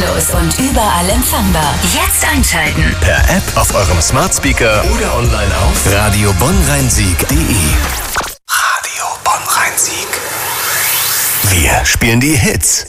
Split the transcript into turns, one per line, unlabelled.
kostenlos und überall empfangbar. Jetzt einschalten.
Per App auf eurem Smart Speaker oder online auf radiobonnrheinsieg.de. Radio Bonn-Rhein-Sieg. Wir spielen die Hits.